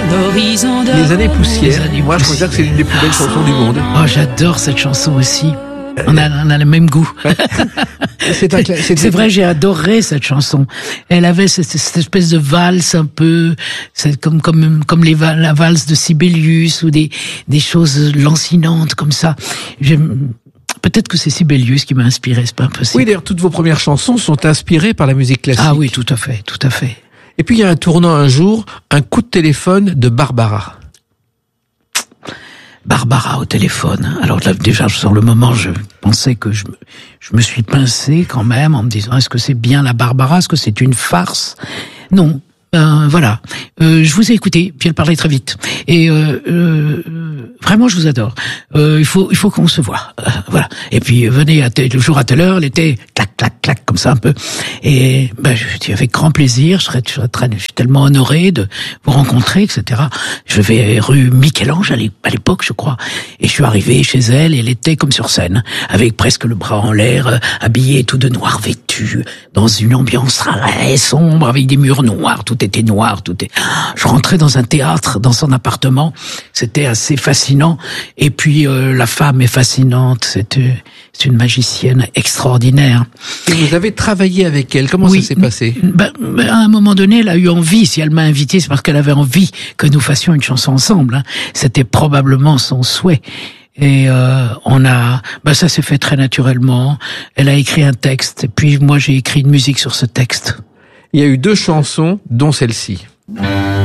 l'horizon de Les années poussières. Les années Moi, je considère que c'est l'une des plus belles chansons du monde. Oh, j'adore cette chanson aussi. On a le même goût. C'est vrai, j'ai adoré cette chanson. Elle avait cette espèce de valse un peu, comme la valse de Sibelius ou des choses lancinantes comme ça. Peut-être que c'est Sibelius qui m'a inspiré, c'est pas impossible. Oui, d'ailleurs, toutes vos premières chansons sont inspirées par la musique classique. Ah oui, tout à fait, tout à fait. Et puis il y a un tournant un jour, un coup de téléphone de Barbara. Barbara au téléphone. Alors là, déjà, sur le moment, je pensais que je me suis pincé quand même en me disant, est-ce que c'est bien la Barbara? Est-ce que c'est une farce? Non. Voilà. Je vous ai écouté, puis elle parlait très vite. Et vraiment, je vous adore. Il faut qu'on se voit. Voilà. Et puis venez le jour à telle heure, elle était clac, clac, clac, comme ça un peu. Et je dis avec grand plaisir, je suis tellement honoré de vous rencontrer, etc. Je vais rue Michel-Ange à l'époque, je crois. Et je suis arrivé chez elle, et elle était comme sur scène, avec presque le bras en l'air, habillée tout de noir, vêtue, dans une ambiance très sombre, avec des murs noirs, tout était noir, Je rentrais dans un théâtre, dans son appartement, c'était assez fascinant. Et puis la femme est fascinante, c'est une magicienne extraordinaire. Et vous avez travaillé avec elle, comment ça s'est passé? À un moment donné, elle a eu envie, si elle m'a invité, c'est parce qu'elle avait envie que nous fassions une chanson ensemble. Hein. C'était probablement son souhait. Et ça s'est fait très naturellement. Elle a écrit un texte, et puis moi j'ai écrit une musique sur ce texte. Il y a eu 2 chansons, dont celle-ci.